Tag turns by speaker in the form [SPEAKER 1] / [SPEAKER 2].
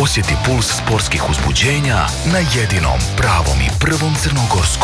[SPEAKER 1] Osjeti puls sportskih uzbuđenja na jedinom pravom i prvom crnogorskom.